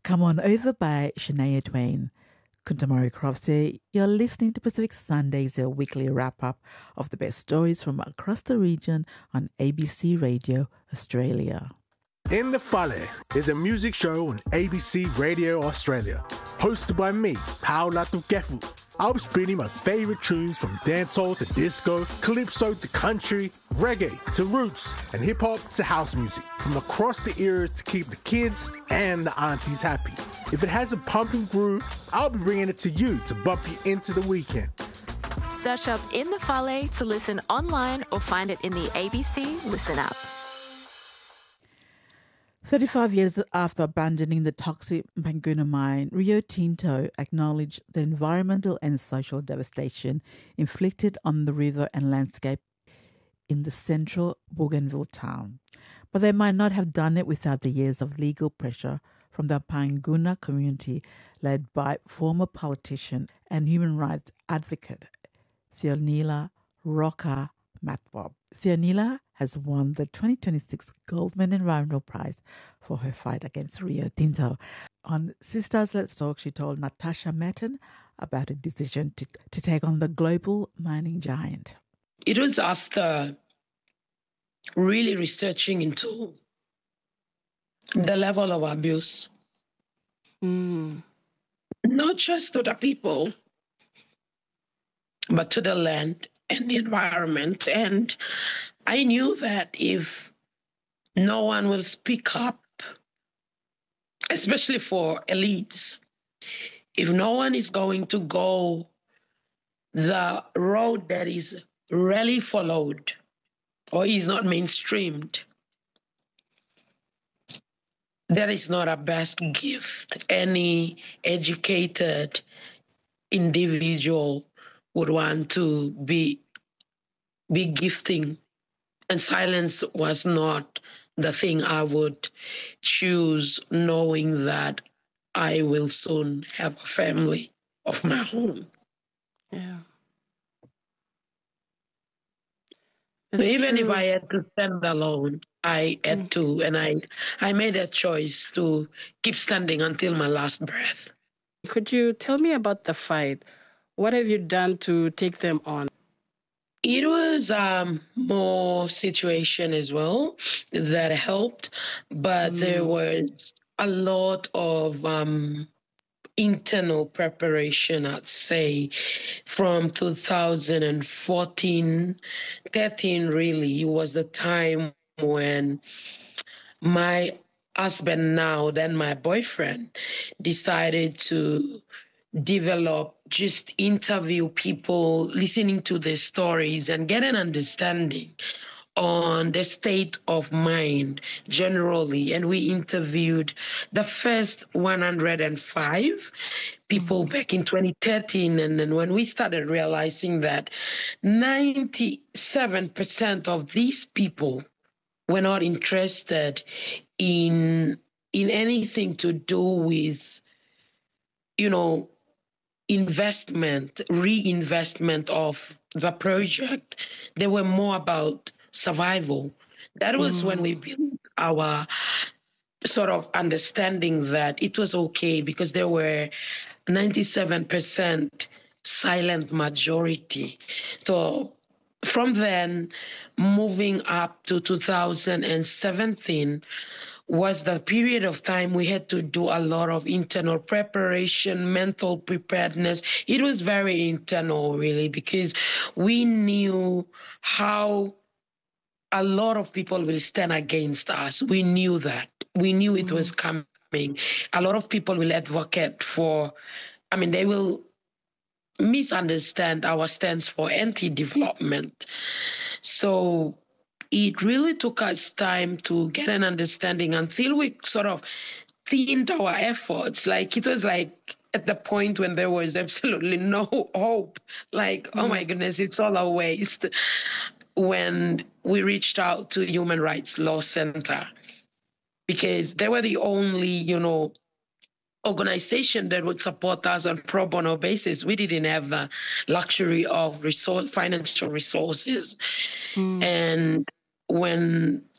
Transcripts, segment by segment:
Come On Over by Shania Twain. Kuntamari Crofts here. You're listening to Pacific Sundays, a weekly wrap-up of the best stories from across the region on ABC Radio Australia. In the Fale is a music show on ABC Radio Australia, hosted by me, Paula Tukefu. I'll be spinning my favorite tunes from dancehall to disco, calypso to country, reggae to roots, and hip-hop to house music, from across the eras to keep the kids and the aunties happy. If it has a pumping groove, I'll be bringing it to you to bump you into the weekend. Search up In the Fale to listen online or find it in the ABC Listen app. 35 years after abandoning the toxic Panguna mine, Rio Tinto acknowledged the environmental and social devastation inflicted on the river and landscape in the central Bougainville town. But they might not have done it without the years of legal pressure from the Panguna community, led by former politician and human rights advocate Theonila Roca Matbob. Theonila has won the 2026 Goldman Environmental Prize for her fight against Rio Tinto. On Sisters Let's Talk, she told Natasha Metten about her decision to take on the global mining giant. It was after really researching into the level of abuse, not just to the people, but to the land and the environment. And I knew that if no one will speak up, especially for elites, if no one is going to go the road that is rarely followed or is not mainstreamed, that is not a best gift any educated individual would want to be gifting. And silence was not the thing I would choose, knowing that I will soon have a family of my own. Yeah. So even if I had to stand alone, I had to, and I made a choice to keep standing until my last breath. Could you tell me about the fight? What have you done to take them on? It was more situation as well that helped, but there was a lot of internal preparation, I'd say, from 2014, 13 really. It was the time when my husband now, then my boyfriend, decided to develop, just interview people, listening to their stories and get an understanding on the state of mind generally. And we interviewed the first 105 people back in 2013. And then when we started realizing that 97% of these people were not interested in anything to do with, reinvestment of the project. They were more about survival. That was when we built our sort of understanding that it was okay, because there were 97% silent majority. So from then, moving up to 2017, was the period of time we had to do a lot of internal preparation, mental preparedness. It was very internal, really, because we knew how a lot of people will stand against us. We knew that. We knew it was coming. A lot of people will advocate for, they will misunderstand our stance for anti-development. So it really took us time to get an understanding until we sort of thinned our efforts. It was at the point when there was absolutely no hope. Oh my goodness, it's all a waste. When we reached out to Human Rights Law Center, because they were the only, organization that would support us on pro bono basis. We didn't have the luxury of financial resources. And when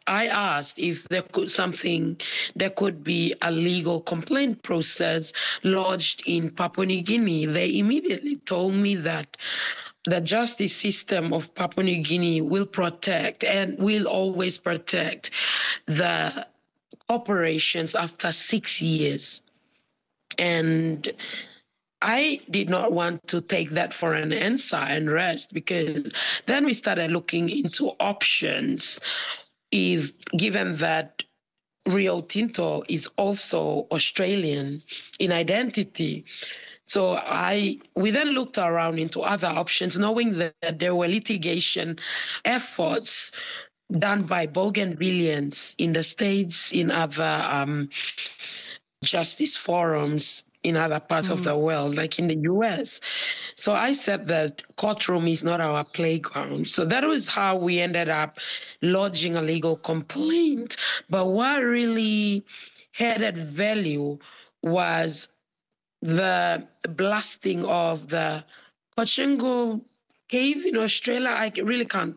I asked if there could be a legal complaint process lodged in Papua New Guinea. They immediately told me that the justice system of Papua New Guinea will protect and will always protect the operations after 6 years. And I did not want to take that for an answer and rest, because then we started looking into options. If given that Rio Tinto is also Australian in identity. So we then looked around into other options, knowing that there were litigation efforts done by Bougainvilleans in the States, in other justice forums in other parts of the world, like in the US. So I said that courtroom is not our playground. So that was how we ended up lodging a legal complaint. But what really added value was the blasting of the Kochengo cave in Australia. I really can't